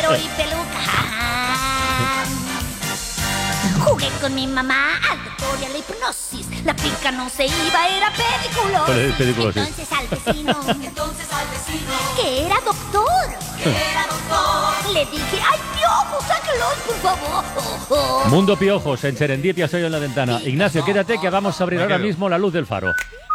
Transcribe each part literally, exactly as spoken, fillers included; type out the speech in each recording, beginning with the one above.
pelo y peluca. Jugué con mi mamá al doctor y a la hipnosis. La pica no se iba, era pedículo. Entonces al vecino, entonces al vecino, que era doctor, que era doctor, le dije, ay, piojos, sáquelos, por favor. Mundo Piojos, en Serendipia, soy en la ventana. Ignacio, quédate que vamos a abrir ahora mismo la luz del faro.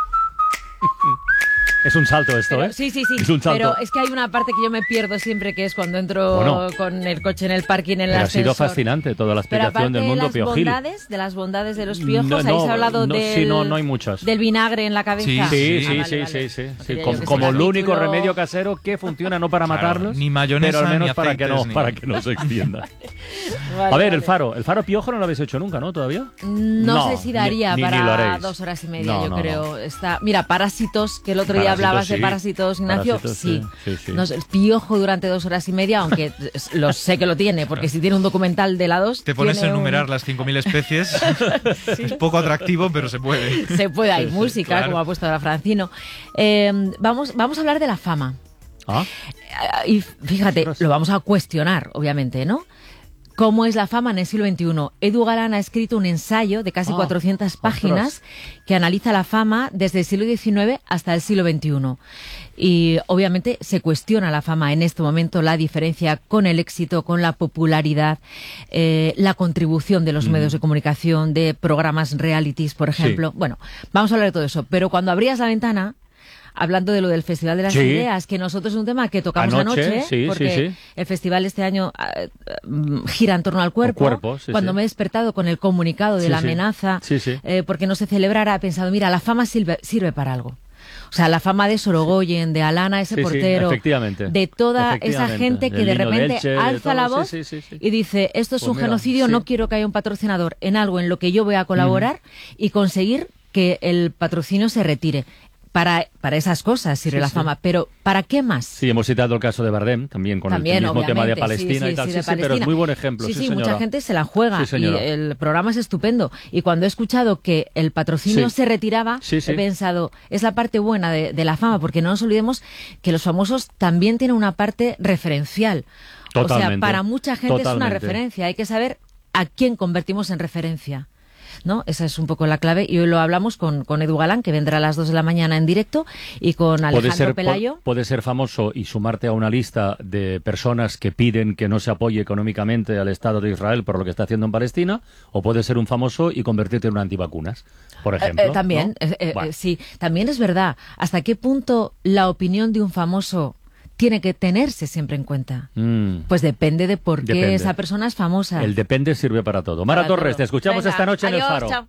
Es un salto esto, pero, ¿eh? Sí, sí, sí. Es un salto. Pero es que hay una parte que yo me pierdo siempre, que es cuando entro bueno, con el coche en el parking, en el pero ascensor. Ha sido fascinante toda la explicación del mundo de piojil. Bondades, de las bondades de los piojos, no, no, ¿habéis hablado no, del, sí, no, no hay muchas. del vinagre en la cabeza? Sí, sí, ah, sí, vale, sí, vale. sí, sí, sí. No Como, como el único remedio casero que funciona no para claro, matarlos, ni mayonesa, pero al menos ni para que no, ni... para que no se extienda. Vale, a ver, vale. el faro, el faro piojo no lo habéis hecho nunca, ¿no? ¿Todavía? No, no sé si daría ni, ni, para ni dos horas y media, no, yo no, creo. No. Está, mira, Parásitos, que el otro Parásitos, día hablabas sí. de Parásitos, Ignacio, Parásitos, sí. sí, sí, sí. No sé, el piojo durante dos horas y media, aunque lo sé que lo tiene, porque si tiene un documental de la dos... Te pones a enumerar un... las cinco mil especies, sí. Es poco atractivo, pero se puede. Se puede, hay música, claro, como ha puesto ahora Francino. Eh, vamos, vamos a hablar de la fama. ¿Ah? Y fíjate, lo vamos a cuestionar, obviamente, ¿no? ¿Cómo es la fama en el siglo veintiuno? Edu Galán ha escrito un ensayo de casi oh, cuatrocientas páginas ostras. que analiza la fama desde el siglo diecinueve hasta el siglo veintiuno. Y obviamente se cuestiona la fama en este momento, la diferencia con el éxito, con la popularidad, eh, la contribución de los mm. medios de comunicación, de programas realities, por ejemplo. Sí. Bueno, vamos a hablar de todo eso. Pero cuando abrías la ventana... Hablando de lo del Festival de las sí. Ideas, que nosotros es un tema que tocamos anoche, anoche, sí, porque sí, sí. el festival este año uh, gira en torno al cuerpo. cuerpo sí, Cuando sí. me he despertado con el comunicado de sí, la sí. amenaza, sí, sí. Eh, porque no se celebrara, he pensado, mira, la fama sirve, sirve para algo. O sea, la fama de Sorogoyen, de Alana, ese sí, portero, sí, efectivamente. de toda esa gente que de repente de Elche, alza la voz sí, sí, sí, sí. y dice, esto es pues un mira, genocidio, sí. no quiero que haya un patrocinador en algo en lo que yo voy a colaborar mm. y conseguir que el patrocinio se retire. Para, para esas cosas sirve sí, la fama, sí. pero ¿para qué más? Sí, hemos citado el caso de Bardem, también con también, el mismo tema de Palestina sí, sí, y tal. Sí, sí, sí, sí pero es muy buen ejemplo. Sí, sí, sí, señora. mucha gente se la juega sí, y el programa es estupendo. Y cuando he escuchado que el patrocinio sí. se retiraba, sí, sí. he pensado, es la parte buena de, de la fama, porque no nos olvidemos que los famosos también tienen una parte referencial. Totalmente. O sea, para mucha gente Totalmente. es una referencia. Hay que saber a quién convertimos en referencia. ¿No? Esa es un poco la clave y hoy lo hablamos con, con Edu Galán, que vendrá a las dos de la mañana en directo, y con Alejandro puede ser, Pelayo. Puede ser famoso y sumarte a una lista de personas que piden que no se apoye económicamente al Estado de Israel por lo que está haciendo en Palestina, o puede ser un famoso y convertirte en un antivacunas, por ejemplo. Eh, eh, también, ¿no? eh, eh, bueno. sí, también es verdad. ¿Hasta qué punto la opinión de un famoso tiene que tenerse siempre en cuenta? Mm. Pues depende de por qué depende. esa persona es famosa. El depende sirve para todo. Mara para Torres, todo. Te escuchamos Venga, esta noche adiós, en El Faro. Chao.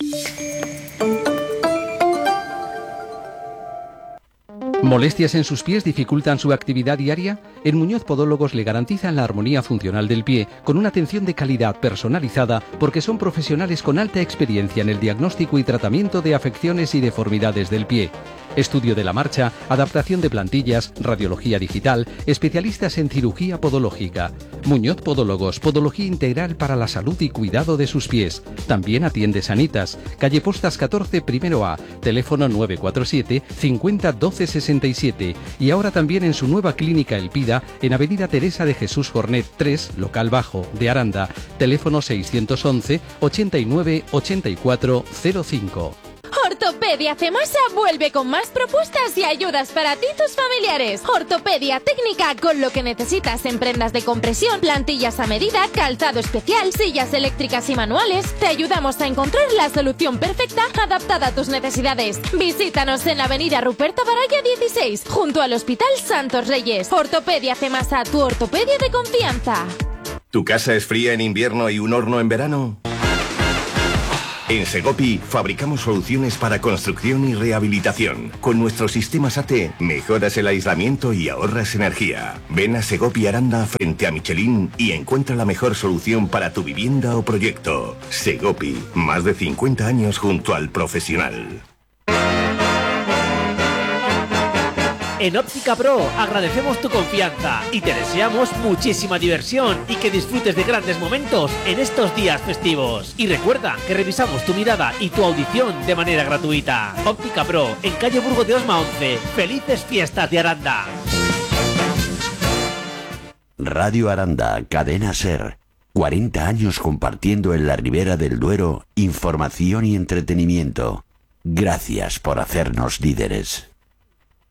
¿Molestias en sus pies dificultan su actividad diaria? En Muñoz Podólogos le garantizan la armonía funcional del pie con una atención de calidad personalizada porque son profesionales con alta experiencia en el diagnóstico y tratamiento de afecciones y deformidades del pie. Estudio de la marcha, adaptación de plantillas, radiología digital, especialistas en cirugía podológica. Muñoz Podólogos, podología integral para la salud y cuidado de sus pies. También atiende Sanitas, calle Postas catorce, primero A, teléfono nueve cuatro siete, cincuenta, doce sesenta y siete. Y ahora también en su nueva clínica El Pida, en avenida Teresa de Jesús Jornet tres, local bajo, de Aranda, teléfono seiscientos once, ochenta y nueve, ochenta y cuatro, cero cinco. Ortopedia Cemasa vuelve con más propuestas y ayudas para ti y tus familiares. Ortopedia técnica con lo que necesitas en prendas de compresión, plantillas a medida, calzado especial, sillas eléctricas y manuales. Te ayudamos a encontrar la solución perfecta adaptada a tus necesidades. Visítanos en la avenida Ruperto Baraya dieciséis, junto al Hospital Santos Reyes. Ortopedia Cemasa, tu ortopedia de confianza. ¿Tu casa es fría en invierno y un horno en verano? En Segopi fabricamos soluciones para construcción y rehabilitación. Con nuestro sistema SATE mejoras el aislamiento y ahorras energía. Ven a Segopi Aranda frente a Michelin y encuentra la mejor solución para tu vivienda o proyecto. Segopi, más de cincuenta años junto al profesional. En Óptica Pro agradecemos tu confianza y te deseamos muchísima diversión y que disfrutes de grandes momentos en estos días festivos. Y recuerda que revisamos tu mirada y tu audición de manera gratuita. Óptica Pro, en calle Burgo de Osma once. ¡Felices fiestas de Aranda! Radio Aranda, Cadena SER. cuarenta años compartiendo en la Ribera del Duero información y entretenimiento. Gracias por hacernos líderes.